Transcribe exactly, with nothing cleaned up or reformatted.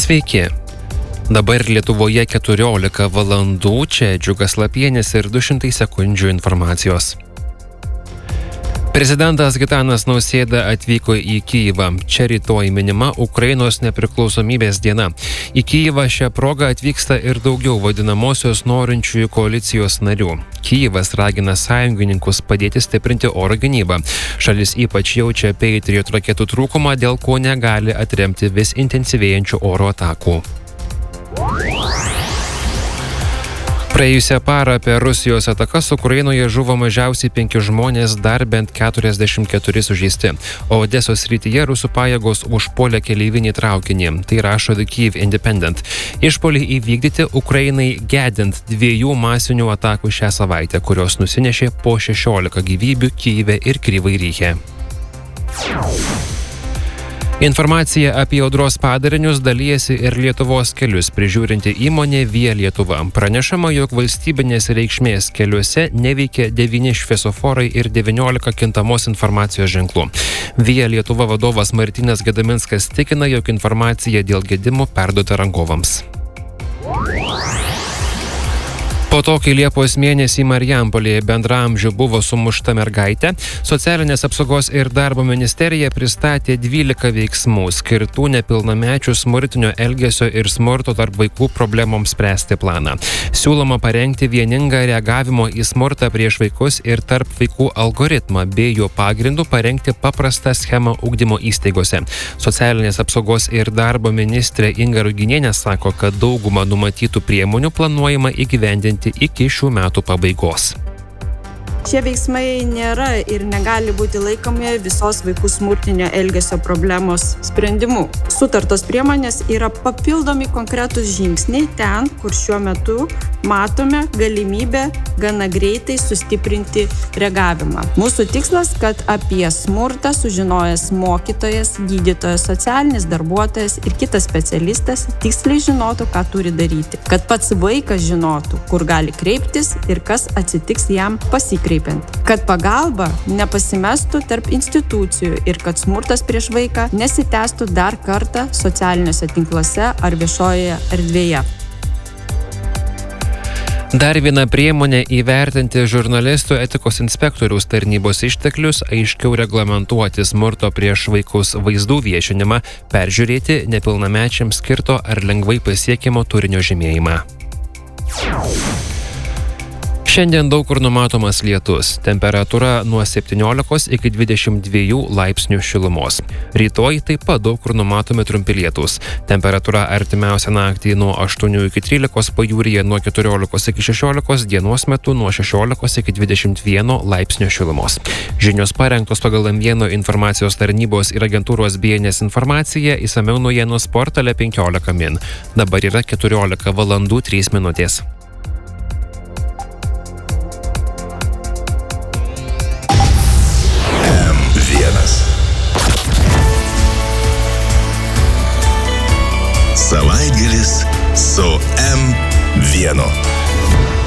Sveiki. Dabar Lietuvoje keturiolika valandų, čia Džiugas Lapienis ir du šimtai sekundžių informacijos. Prezidentas Gitanas Nausėda atvyko į Kyjivą. Čia rytoj minima Ukrainos nepriklausomybės diena. Į Kyjivą šią progą atvyksta ir daugiau vadinamosios norinčiųjų koalicijos narių. Kyjivas ragina sąjungininkus padėti stiprinti oro gynybą. Šalis ypač jaučia Patriot raketų trūkumą, dėl ko negali atremti vis intensyvėjančių oro atakų. Praėjusią parą per Rusijos atakas Ukrainoje žuvo mažiausiai penki žmonės, dar bent keturiasdešimt keturi sužeisti. O Odesos srityje rusų pajėgos užpuolė keleivinį traukinį. Tai rašo The Kyiv Independent. Išpuolį įvykdyti Ukrainai gedint dviejų masinių atakų šią savaitę, kurios nusinešė po šešiolika gyvybių Kyjive ir Kryvai Ryhe. Informacija apie audros padarinius dalijasi ir Lietuvos kelius prižiūrinti įmonė Via Lietuva. Pranešama, jog valstybinės reikšmės keliuose neveikia devyni šviesoforai ir devyniolika kintamos informacijos ženklų. Via Lietuva vadovas Martynas Gedaminskas tikina, jog informacija dėl gedimų perduota rangovams. Po to, kai Liepos mėnesį Marijampolėje bendraamžių buvo sumušta mergaitė, Socialinės apsaugos ir darbo ministerija pristatė dvylika veiksmų skirtų nepilnamečių smurtinio elgesio ir smurto tarp vaikų problemoms spręsti planą. Siūloma parengti vieningą reagavimo į smurtą prieš vaikus ir tarp vaikų algoritmą, bei jo pagrindų parengti paprastą schemą ugdymo įstaigose. Socialinės apsaugos ir darbo ministrė Inga Ruginienė sako, kad daugumą numatytų priemonių planuojama įgyvendinti iki šių metų pabaigos. Šie veiksmai nėra ir negali būti laikomi visos vaikų smurtinio elgesio problemos sprendimu. Sutartos priemonės yra papildomi konkretūs žingsniai ten, kur šiuo metu matome galimybę gana greitai sustiprinti reagavimą. Mūsų tikslas, kad apie smurtą sužinojęs mokytojas, gydytojas, socialinis darbuotojas ir kitas specialistas tiksliai žinotų, ką turi daryti. Kad pats vaikas žinotų, kur gali kreiptis ir kas atsitiks jam pasikreipti. Kad pagalba nepasimestų tarp institucijų ir kad smurtas prieš vaiką nesitęstų dar kartą socialiniuose tinkluose ar viešojoje erdvėje. Dar viena priemonė įvertinti žurnalistų etikos inspektoriaus tarnybos išteklius, aiškiau reglamentuoti smurto prieš vaikus vaizdų viešinimą, peržiūrėti nepilnamečiams skirto ar lengvai pasiekimo turinio žymėjimą. Šiandien daug kur numatomas lietus. Temperatūra nuo septyniolikos iki dvidešimt dviejų laipsnių šilumos. Rytoj taip pat daug kur numatomi trumpi lietūs. Temperatūra artimiausią naktį nuo aštuonių iki trylikos, pajūryje nuo keturiolikos iki šešiolikos, dienos metu nuo šešiolikos iki dvidešimt vieno laipsnio šilumos. Žinios parengtos pagal M vieno informacijos tarnybos ir agentūros B N S informaciją, išsamiau naujienų portale penkiolika min. Dabar yra keturiolika valandų trys minutės. Savaitgalis su M vienu.